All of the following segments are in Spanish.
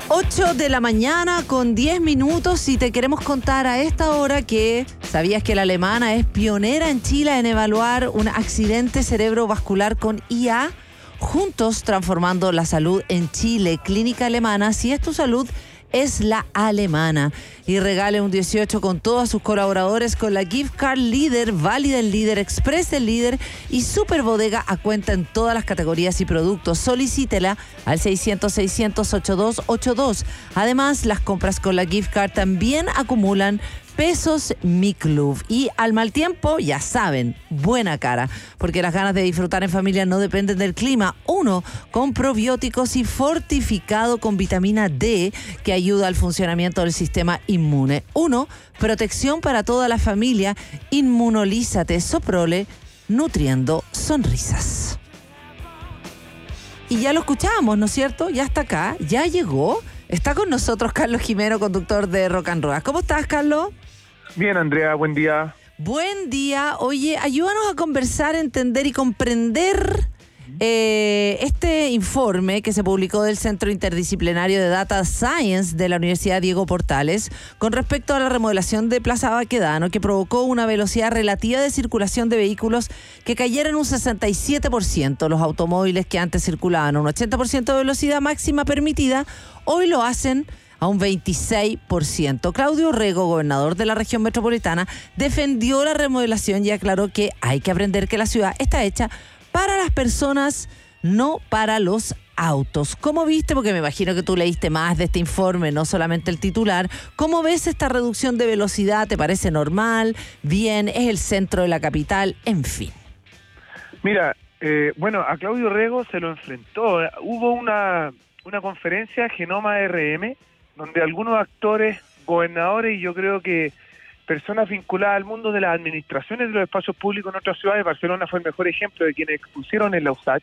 8 de la mañana con 10 minutos y te queremos contar a esta hora que ¿sabías que la alemana es pionera en Chile en evaluar un accidente cerebrovascular con IA? Juntos transformando la salud en Chile. Clínica Alemana, si es tu salud, es la alemana. Y regale un 18 con todos sus colaboradores con la Gift Card Líder, Válida el Líder, Express el Líder y Super Bodega a cuenta en todas las categorías y productos. Solicítela al 600-600-8282. Además, las compras con la Gift Card también acumulan pesos Mi Club. Y al mal tiempo, ya saben, buena cara, porque las ganas de disfrutar en familia no dependen del clima. Uno, con probióticos y fortificado con vitamina D, que ayuda al funcionamiento del sistema inmune. Uno, protección para toda la familia. Inmunolízate Soprole, nutriendo sonrisas. Y ya lo escuchábamos, ¿no es cierto? Ya está acá, ya llegó. Está con nosotros Carlos Jimeno, conductor de Rock and Roll. ¿Cómo estás, Carlos? Bien, Andrea, buen día. Buen día. Oye, ayúdanos a conversar, entender y comprender este informe que se publicó del Centro Interdisciplinario de Data Science de la Universidad Diego Portales con respecto a la remodelación de Plaza Baquedano, que provocó una velocidad relativa de circulación de vehículos que cayera en un 67%. Los automóviles que antes circulaban a un 80% de velocidad máxima permitida, hoy lo hacen a un 26%. Claudio Rego, gobernador de la región metropolitana, defendió la remodelación y aclaró que hay que aprender que la ciudad está hecha para las personas, no para los autos. ¿Cómo viste? Porque me imagino que tú leíste más de este informe, no solamente el titular. ¿Cómo ves esta reducción de velocidad? ¿Te parece normal? ¿Bien? ¿Es el centro de la capital? En fin. Mira, bueno, a Claudio Rego se lo enfrentó. Hubo una conferencia Genoma RM, donde algunos actores, gobernadores y yo creo que personas vinculadas al mundo de las administraciones de los espacios públicos en otras ciudades, Barcelona fue el mejor ejemplo de quienes expusieron en la USACH,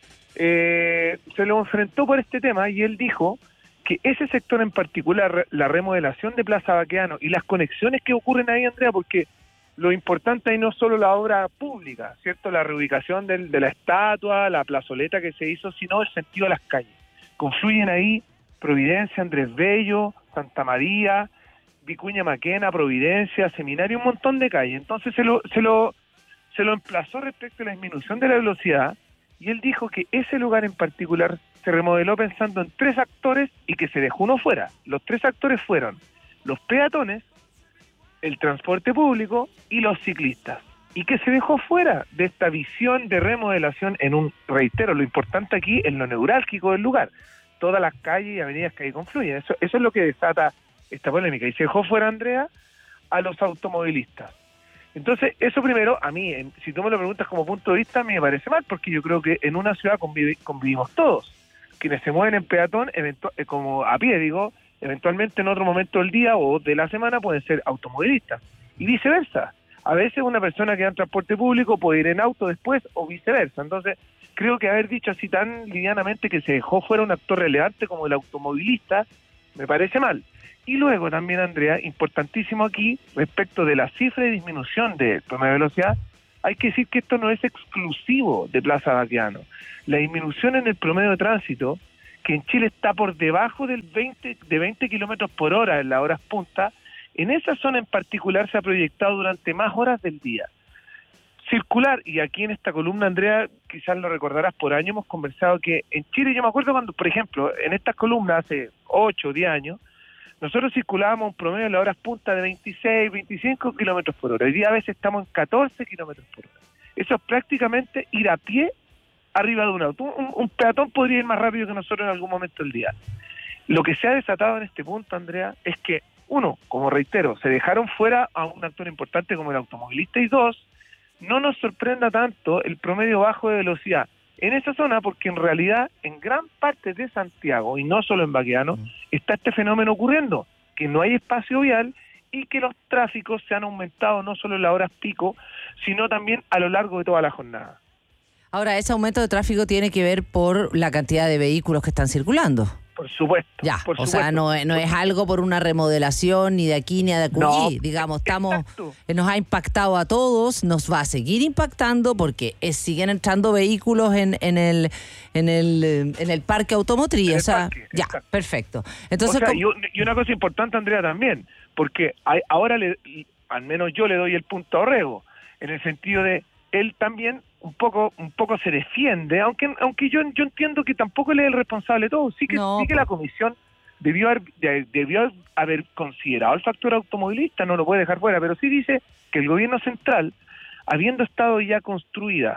se lo enfrentó por este tema y él dijo que ese sector en particular, la remodelación de Plaza Baquedano y las conexiones que ocurren ahí, Andrea, porque lo importante ahí no es solo la obra pública, ¿cierto? La reubicación de la estatua, la plazoleta que se hizo, sino el sentido de las calles. Confluyen ahí Providencia, Andrés Bello, Santa María, Vicuña Maquena, Providencia, Seminario, un montón de calles. Entonces se lo emplazó respecto a la disminución de la velocidad y él dijo que ese lugar en particular se remodeló pensando en tres actores y que se dejó uno fuera. Los tres actores fueron los peatones, el transporte público y los ciclistas. Y que se dejó fuera de esta visión de remodelación en un, reitero, lo importante aquí es lo neurálgico del lugar. Todas las calles y avenidas que ahí confluyen. Eso es lo que desata esta polémica. Y se dejó fuera, Andrea, a los automovilistas. Entonces, eso primero, a mí, si tú me lo preguntas como punto de vista, a mí me parece mal, porque yo creo que en una ciudad convivimos todos. Quienes se mueven en peatón, como a pie, digo, eventualmente en otro momento del día o de la semana pueden ser automovilistas. Y viceversa. A veces una persona que va en transporte público puede ir en auto después o viceversa. Entonces, creo que haber dicho así tan livianamente que se dejó fuera un actor relevante como el automovilista, me parece mal. Y luego también, Andrea, importantísimo aquí, respecto de la cifra de disminución de promedio de velocidad, hay que decir que esto no es exclusivo de Plaza Baquedano. La disminución en el promedio de tránsito, que en Chile está por debajo de 20 kilómetros por hora en las horas punta, en esa zona en particular se ha proyectado durante más horas del día. Circular, y aquí en esta columna, Andrea, quizás lo recordarás, por años hemos conversado que en Chile, yo me acuerdo cuando, por ejemplo, en estas columnas hace 8 o 10 años, nosotros circulábamos un promedio en las horas punta de 26, 25 kilómetros por hora. Hoy día a veces estamos en 14 kilómetros por hora. Eso es prácticamente ir a pie arriba de un auto. Un peatón podría ir más rápido que nosotros en algún momento del día. Lo que se ha desatado en este punto, Andrea, es que, uno, como reitero, se dejaron fuera a un actor importante como el automovilista, y dos, no nos sorprenda tanto el promedio bajo de velocidad en esa zona, porque en realidad en gran parte de Santiago, y no solo en Baquedano, está este fenómeno ocurriendo, que no hay espacio vial y que los tráficos se han aumentado no solo en las horas pico, sino también a lo largo de toda la jornada. Ahora, ese aumento de tráfico tiene que ver por la cantidad de vehículos que están circulando. Por supuesto. Ya, por o supuesto. sea, no es algo por una remodelación ni de aquí ni de acullí. No, Digamos, exacto. nos ha impactado a todos, nos va a seguir impactando porque siguen entrando vehículos en el parque automotriz. En el O sea, parque, ya, exacto. perfecto. Entonces, O sea, y una cosa importante, Andrea, también, porque ahora al menos yo le doy el punto a Orrego, en el sentido de él también un poco se defiende, aunque yo entiendo que tampoco él es el responsable de todo. Sí que la comisión debió haber considerado el factor automovilista, no lo puede dejar fuera, pero sí dice que el gobierno central, habiendo estado ya construidos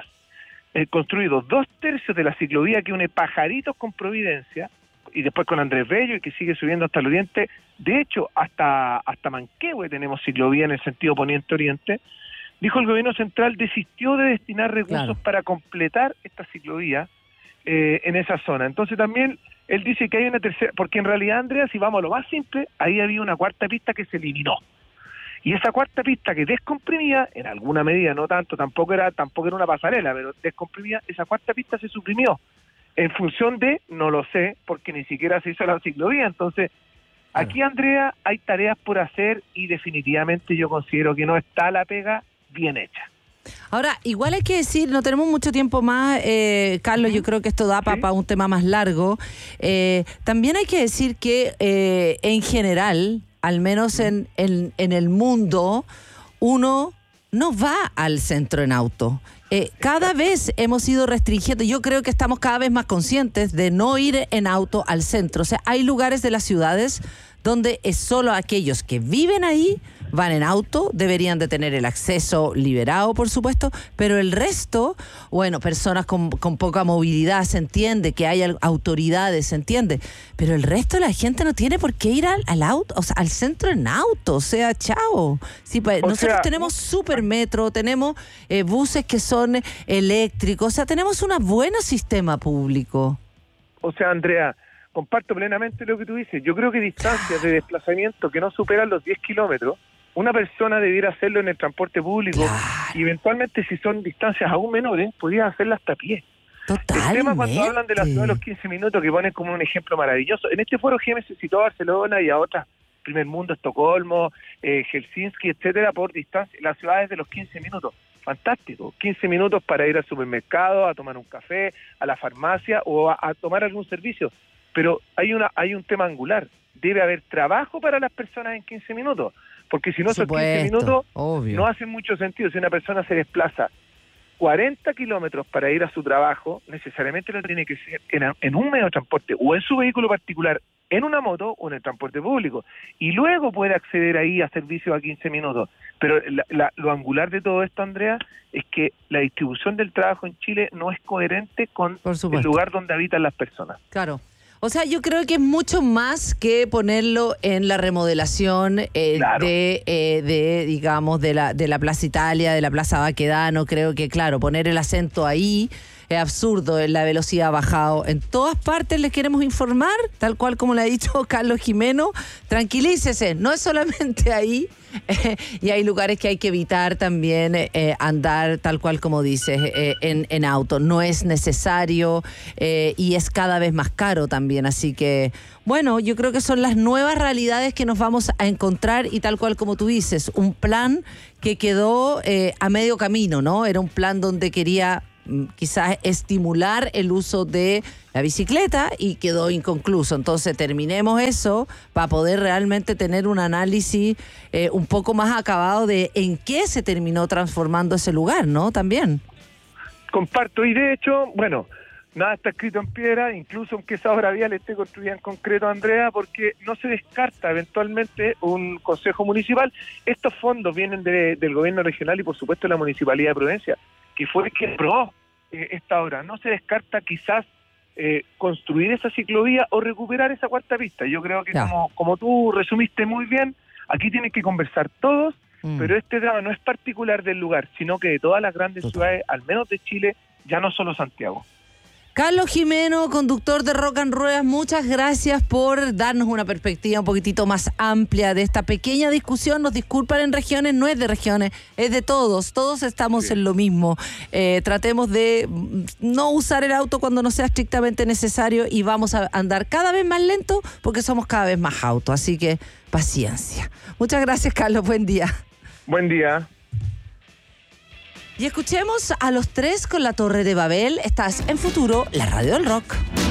2/3 de la ciclovía que une Pajaritos con Providencia, y después con Andrés Bello, y que sigue subiendo hasta el oriente, de hecho hasta Manquehue tenemos ciclovía en el sentido poniente-oriente. Dijo el gobierno central desistió de destinar recursos para completar esta ciclovía en esa zona. Entonces también él dice que hay una tercera, porque en realidad, Andrea, si vamos a lo más simple, ahí había una cuarta pista que se eliminó. Y esa cuarta pista que descomprimía, en alguna medida, no tanto, tampoco era una pasarela, pero descomprimía, esa cuarta pista se suprimió. En función de, no lo sé, porque ni siquiera se hizo la ciclovía. Entonces, aquí, Andrea, hay tareas por hacer y definitivamente yo considero que no está la pega bien hecha. Ahora, igual hay que decir, no tenemos mucho tiempo más, Carlos, yo creo que esto da para un tema más largo. También hay que decir que en general, al menos en el mundo, uno no va al centro en auto. Cada vez hemos ido restringiendo, yo creo que estamos cada vez más conscientes de no ir en auto al centro. O sea, hay lugares de las ciudades donde es solo aquellos que viven ahí van en auto, deberían de tener el acceso liberado, por supuesto, pero el resto, bueno, personas con poca movilidad, se entiende, que hay autoridades, se entiende, pero el resto de la gente no tiene por qué ir al auto, o sea, al centro en auto, o sea, chao. Sí, nosotros tenemos supermetro, tenemos buses que son eléctricos, o sea, tenemos un buen sistema público. O sea, Andrea, comparto plenamente lo que tú dices. Yo creo que distancias de desplazamiento que no superan los 10 kilómetros, una persona debiera hacerlo en el transporte público, y eventualmente, si son distancias aún menores, podría hacerla hasta a pie. Totalmente. El tema cuando hablan de la ciudad de los 15 minutos, que ponen como un ejemplo maravilloso. En este foro GM se citó a Barcelona y a otras, Primer Mundo, Estocolmo, Helsinki, etcétera, por distancia. Las ciudades de los 15 minutos. Fantástico. 15 minutos para ir al supermercado, a tomar un café, a la farmacia o a tomar algún servicio. Pero hay un tema angular. Debe haber trabajo para las personas en 15 minutos. Porque si no, esos 15 minutos no hacen mucho sentido. Si una persona se desplaza 40 kilómetros para ir a su trabajo, necesariamente lo tiene que ser en un medio de transporte o en su vehículo particular, en una moto o en el transporte público. Y luego puede acceder ahí a servicios a 15 minutos. Pero lo angular de todo esto, Andrea, es que la distribución del trabajo en Chile no es coherente con el lugar donde habitan las personas. Claro. O sea, yo creo que es mucho más que ponerlo en la remodelación digamos, de la Plaza Italia, de la Plaza Baquedano. Creo que, claro, poner el acento ahí es absurdo. La velocidad ha bajado. En todas partes les queremos informar, tal cual como le ha dicho Carlos Jimeno. Tranquilícese, no es solamente ahí. Y hay lugares que hay que evitar también andar tal cual como dices en auto. No es necesario y es cada vez más caro también. Así que, bueno, yo creo que son las nuevas realidades que nos vamos a encontrar y tal cual como tú dices, un plan que quedó a medio camino, ¿no? Era un plan donde quería quizás estimular el uso de la bicicleta y quedó inconcluso. Entonces terminemos eso para poder realmente tener un análisis un poco más acabado de en qué se terminó transformando ese lugar, ¿no? También. Comparto, y de hecho, bueno, nada está escrito en piedra, incluso aunque esa obra vial esté construida en concreto, Andrea, porque no se descarta eventualmente un consejo municipal. Estos fondos vienen del gobierno regional y por supuesto de la Municipalidad de Providencia, que fue el que aprobó esta obra. No se descarta quizás construir esa ciclovía o recuperar esa cuarta pista. Yo creo que como tú resumiste muy bien, aquí tienen que conversar todos, pero este tema no es particular del lugar, sino que de todas las grandes ciudades, al menos de Chile, ya no solo Santiago. Carlos Jimeno, conductor de Rock and Ruedas, muchas gracias por darnos una perspectiva un poquitito más amplia de esta pequeña discusión. Nos disculpan en regiones, no es de regiones, es de todos. Todos estamos en lo mismo. Tratemos de no usar el auto cuando no sea estrictamente necesario y vamos a andar cada vez más lento porque somos cada vez más autos. Así que paciencia. Muchas gracias, Carlos. Buen día. Buen día. Y escuchemos a Los Tres con La Torre de Babel. Estás en Futuro, la radio del rock.